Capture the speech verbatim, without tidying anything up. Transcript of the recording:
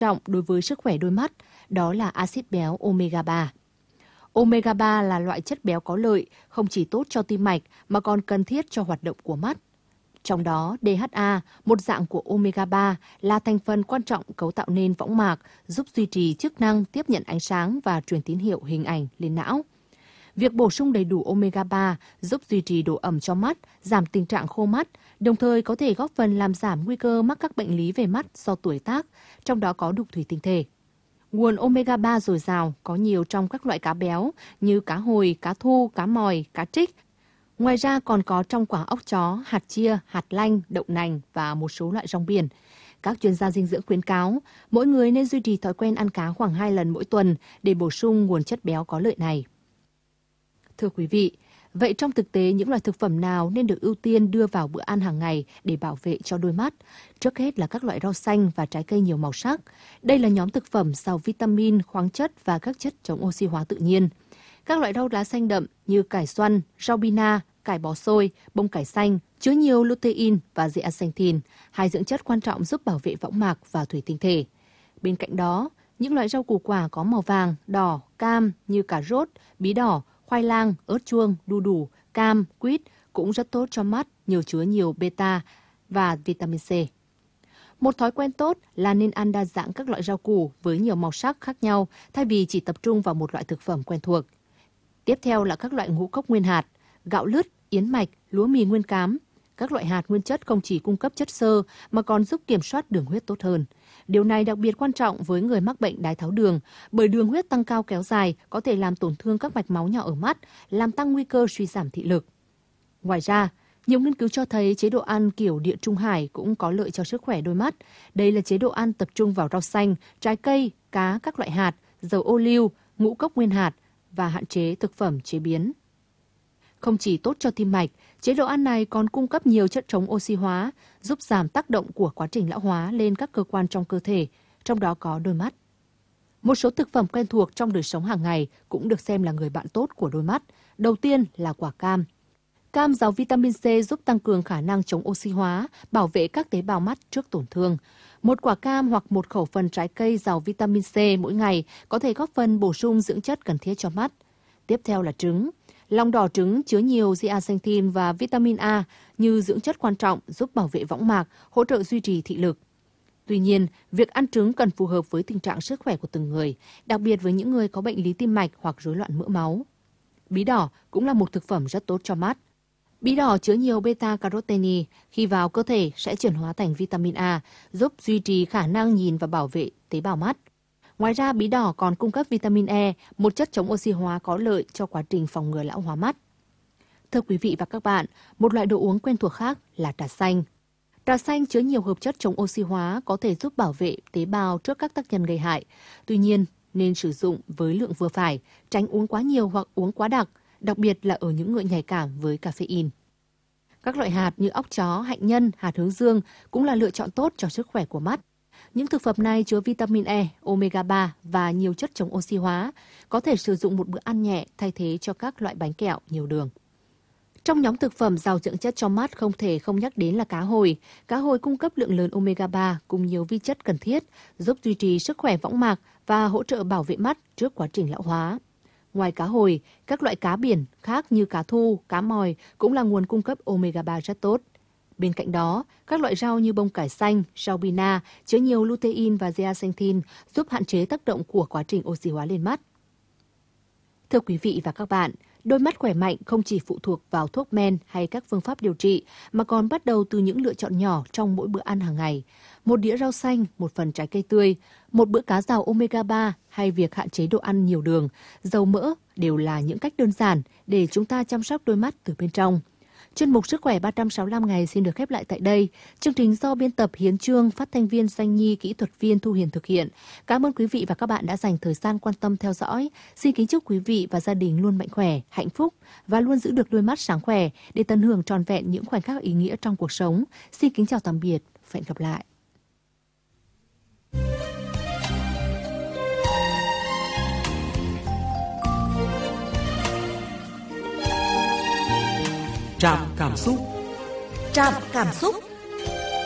trọng đối với sức khỏe đôi mắt, đó là axit béo omega ba. Omega ba là loại chất béo có lợi, không chỉ tốt cho tim mạch mà còn cần thiết cho hoạt động của mắt. Trong đó, đê hát a, một dạng của omega ba, là thành phần quan trọng cấu tạo nên võng mạc, giúp duy trì chức năng tiếp nhận ánh sáng và truyền tín hiệu hình ảnh lên não. Việc bổ sung đầy đủ omega ba giúp duy trì độ ẩm cho mắt, giảm tình trạng khô mắt, đồng thời có thể góp phần làm giảm nguy cơ mắc các bệnh lý về mắt do tuổi tác, trong đó có đục thủy tinh thể. Nguồn omega ba dồi dào có nhiều trong các loại cá béo như cá hồi, cá thu, cá mòi, cá trích. Ngoài ra còn có trong quả óc chó, hạt chia, hạt lanh, đậu nành và một số loại rong biển. Các chuyên gia dinh dưỡng khuyến cáo, mỗi người nên duy trì thói quen ăn cá khoảng hai lần mỗi tuần để bổ sung nguồn chất béo có lợi này. Thưa quý vị, vậy trong thực tế những loại thực phẩm nào nên được ưu tiên đưa vào bữa ăn hàng ngày để bảo vệ cho đôi mắt? Trước hết là các loại rau xanh và trái cây nhiều màu sắc. Đây là nhóm thực phẩm giàu vitamin, khoáng chất và các chất chống oxy hóa tự nhiên. Các loại rau lá xanh đậm như cải xoăn, rau bina, cải bó xôi, bông cải xanh chứa nhiều lutein và zeaxanthin, hai dưỡng chất quan trọng giúp bảo vệ võng mạc và thủy tinh thể. Bên cạnh đó, những loại rau củ quả có màu vàng, đỏ, cam như cà rốt, bí đỏ, khoai lang, ớt chuông, đu đủ, cam, quýt cũng rất tốt cho mắt, nhờ chứa nhiều beta và vitamin C. Một thói quen tốt là nên ăn đa dạng các loại rau củ với nhiều màu sắc khác nhau thay vì chỉ tập trung vào một loại thực phẩm quen thuộc. Tiếp theo là các loại ngũ cốc nguyên hạt, gạo lứt, yến mạch, lúa mì nguyên cám. Các loại hạt nguyên chất không chỉ cung cấp chất xơ mà còn giúp kiểm soát đường huyết tốt hơn. Điều này đặc biệt quan trọng với người mắc bệnh đái tháo đường, bởi đường huyết tăng cao kéo dài có thể làm tổn thương các mạch máu nhỏ ở mắt, làm tăng nguy cơ suy giảm thị lực. Ngoài ra, nhiều nghiên cứu cho thấy chế độ ăn kiểu Địa Trung Hải cũng có lợi cho sức khỏe đôi mắt. Đây là chế độ ăn tập trung vào rau xanh, trái cây, cá, các loại hạt, dầu ô liu, ngũ cốc nguyên hạt và hạn chế thực phẩm chế biến. Không chỉ tốt cho tim mạch, chế độ ăn này còn cung cấp nhiều chất chống oxy hóa, giúp giảm tác động của quá trình lão hóa lên các cơ quan trong cơ thể, trong đó có đôi mắt. Một số thực phẩm quen thuộc trong đời sống hàng ngày cũng được xem là người bạn tốt của đôi mắt. Đầu tiên là quả cam. Cam giàu vitamin C giúp tăng cường khả năng chống oxy hóa, bảo vệ các tế bào mắt trước tổn thương. Một quả cam hoặc một khẩu phần trái cây giàu vitamin C mỗi ngày có thể góp phần bổ sung dưỡng chất cần thiết cho mắt. Tiếp theo là trứng. Lòng đỏ trứng chứa nhiều zeaxanthin và vitamin A như dưỡng chất quan trọng giúp bảo vệ võng mạc, hỗ trợ duy trì thị lực. Tuy nhiên, việc ăn trứng cần phù hợp với tình trạng sức khỏe của từng người, đặc biệt với những người có bệnh lý tim mạch hoặc rối loạn mỡ máu. Bí đỏ cũng là một thực phẩm rất tốt cho mắt. Bí đỏ chứa nhiều beta-carotene, khi vào cơ thể sẽ chuyển hóa thành vitamin A, giúp duy trì khả năng nhìn và bảo vệ tế bào mắt. Ngoài ra, bí đỏ còn cung cấp vitamin E, một chất chống oxy hóa có lợi cho quá trình phòng ngừa lão hóa mắt. Thưa quý vị và các bạn, một loại đồ uống quen thuộc khác là trà xanh. Trà xanh chứa nhiều hợp chất chống oxy hóa có thể giúp bảo vệ tế bào trước các tác nhân gây hại. Tuy nhiên, nên sử dụng với lượng vừa phải, tránh uống quá nhiều hoặc uống quá đặc, đặc biệt là ở những người nhạy cảm với caffeine. Các loại hạt như óc chó, hạnh nhân, hạt hướng dương cũng là lựa chọn tốt cho sức khỏe của mắt. Những thực phẩm này chứa vitamin E, omega ba và nhiều chất chống oxy hóa, có thể sử dụng một bữa ăn nhẹ thay thế cho các loại bánh kẹo nhiều đường. Trong nhóm thực phẩm giàu dưỡng chất cho mắt không thể không nhắc đến là cá hồi. Cá hồi cung cấp lượng lớn omega ba cùng nhiều vi chất cần thiết, giúp duy trì sức khỏe võng mạc và hỗ trợ bảo vệ mắt trước quá trình lão hóa. Ngoài cá hồi, các loại cá biển khác như cá thu, cá mòi cũng là nguồn cung cấp omega ba rất tốt. Bên cạnh đó, các loại rau như bông cải xanh, rau bina chứa nhiều lutein và zeaxanthin giúp hạn chế tác động của quá trình oxy hóa lên mắt. Thưa quý vị và các bạn, đôi mắt khỏe mạnh không chỉ phụ thuộc vào thuốc men hay các phương pháp điều trị, mà còn bắt đầu từ những lựa chọn nhỏ trong mỗi bữa ăn hàng ngày. Một đĩa rau xanh, một phần trái cây tươi, một bữa cá giàu omega ba hay việc hạn chế đồ ăn nhiều đường, dầu mỡ đều là những cách đơn giản để chúng ta chăm sóc đôi mắt từ bên trong. Chuyên mục Sức khỏe ba trăm sáu mươi lăm ngày xin được khép lại tại đây. Chương trình do biên tập Hiến Trương, phát thanh viên Danh Nhi, kỹ thuật viên Thu Hiền thực hiện. Cảm ơn quý vị và các bạn đã dành thời gian quan tâm theo dõi. Xin kính chúc quý vị và gia đình luôn mạnh khỏe, hạnh phúc và luôn giữ được đôi mắt sáng khỏe để tận hưởng trọn vẹn những khoảnh khắc ý nghĩa trong cuộc sống. Xin kính chào tạm biệt và hẹn gặp lại. Trạm cảm xúc. Trạm cảm xúc.